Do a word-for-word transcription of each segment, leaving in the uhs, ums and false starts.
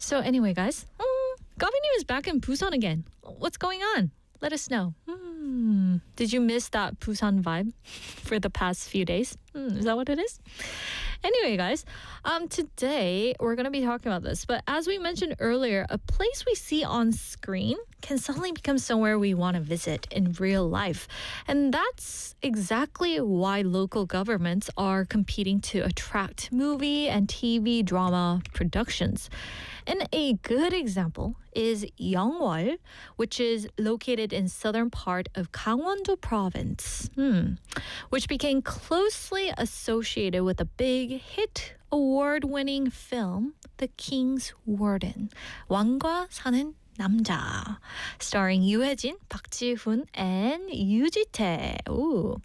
So anyway, guys, mm, Gavin is back in Busan again. What's going on? Let us know. Hmm. Did you miss that Busan vibe for the past few days? Hmm, is that what it is? Anyway, guys, um, today we're going to be talking about this. But as we mentioned earlier, a place we see on screen can suddenly become somewhere we want to visit in real life. And that's exactly why local governments are competing to attract movie and T V drama productions. And a good example is Yeongwol, which is located in southern part of Gangwon-do province, hmm, which became closely associated with a big hit award-winning film, The King's Warden, 왕과 사는 남자, starring Yoo Hae-jin, Park Ji-hoon, and Yoo Ji-tae. Ooh.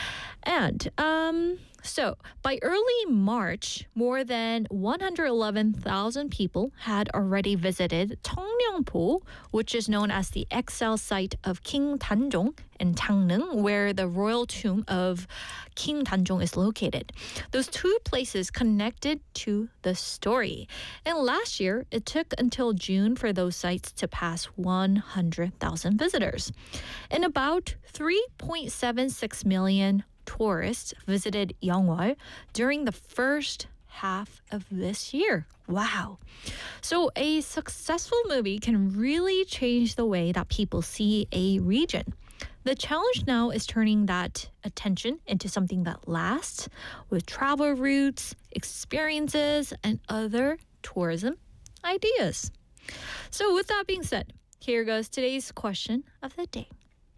And um, so by early March, more than one hundred eleven thousand people had already visited Cheongryongpo, which is known as the exile site of King Danjong in Changneung, where the royal tomb of King Danjong is located. Those two places connected to the story. And last year, it took until June for those sites to pass one hundred thousand visitors. And about three point seven six million tourists visited Yeongwol during the first half of this year. Wow. So a successful movie can really change the way that people see a region. The challenge now is turning that attention into something that lasts with travel routes, experiences, and other tourism ideas. So with that being said, here goes today's question of the day.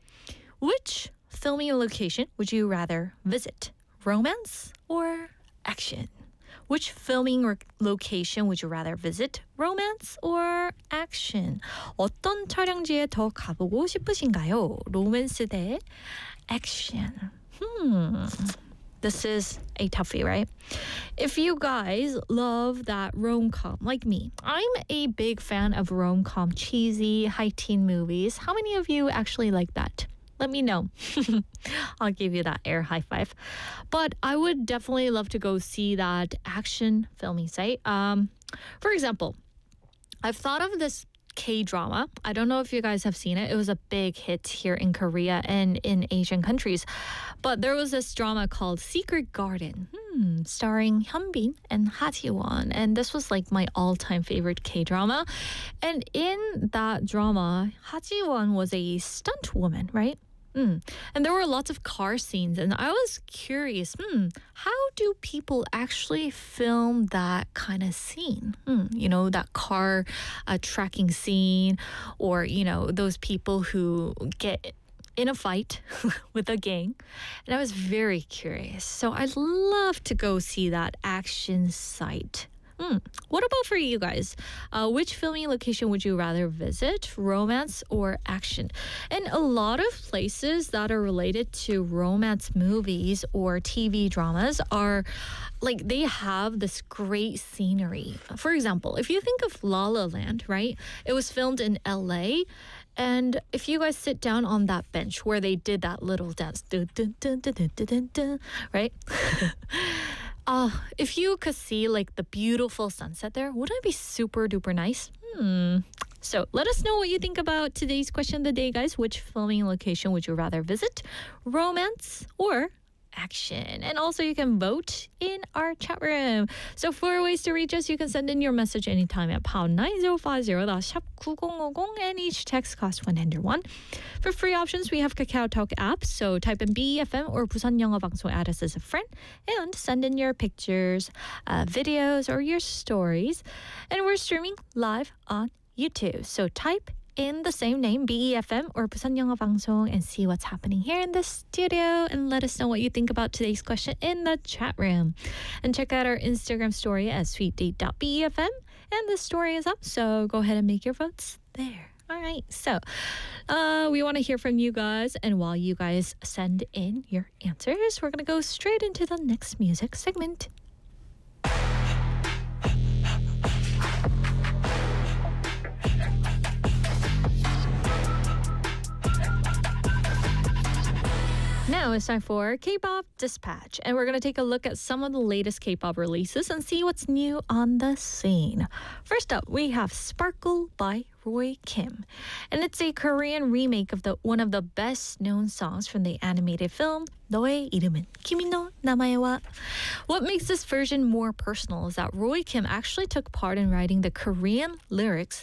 Which filming location would you rather visit? Romance or action? Which filming re- location would you rather visit? Romance or action? 어떤 촬영지에 더 가보고 싶으신가요? 로맨스 대 action. Hmm. This is a toughie, right? If you guys love that rom-com like me, I'm a big fan of rom-com, cheesy, high-teen movies. How many of you actually like that? Let me know. I'll give you that air high five. But I would definitely love to go see that action filming site. Um, for example, I've thought of this K-drama. I don't know if you guys have seen it. It was a big hit here in Korea and in Asian countries. But there was this drama called Secret Garden, hmm, starring Hyunbin and Ha Ji-won. And this was like my all-time favorite K-drama. And in that drama, Ha Ji-won was a stunt woman, right? Mm. And there were lots of car scenes, and I was curious, hmm, how do people actually film that kind of scene? Hmm, you know, that car uh, tracking scene, or, you know, those people who get in a fight with a gang. And I was very curious. So I'd love to go see that action site. Hmm. What about for you guys? Uh, which filming location would you rather visit, romance or action? And a lot of places that are related to romance movies or T V dramas are like they have this great scenery. For example, if you think of La La Land, right? It was filmed in L A. And if you guys sit down on that bench where they did that little dance, dun, dun, dun, dun, dun, dun, dun, right? Uh, if you could see like the beautiful sunset there, wouldn't it be super duper nice? Hmm. So let us know what you think about today's question of the day, guys. Which filming location would you rather visit? Romance or action? And also you can vote in our chat room. So for ways to reach us, you can send in your message anytime at pound nine zero five zero, that's 샵 구공오공, and each text costs one hundred won. For free options, we have Kakao Talk app, so type in B E F M or Busan 영어 방송, add us as a friend, and send in your pictures, uh, videos, or your stories. And we're streaming live on YouTube, so type in the same name, B E F M or Busan 영어 방송, and see what's happening here in the studio, and let us know what you think about today's question in the chat room. And check out our Instagram story at sweet date dot B E F M, and the story is up, so go ahead and make your votes there. All right, so uh, we want to hear from you guys, and while you guys send in your answers, we're going to go straight into the next music segment. Now, now it's time for K-pop Dispatch, and we're going to take a look at some of the latest K-pop releases and see what's new on the scene. First up, we have Sparkle by Roy Kim, and it's a Korean remake of the one of the best-known songs from the animated film 너의 이름은 kimi no namaewa. What makes this version more personal is that Roy Kim actually took part in writing the Korean lyrics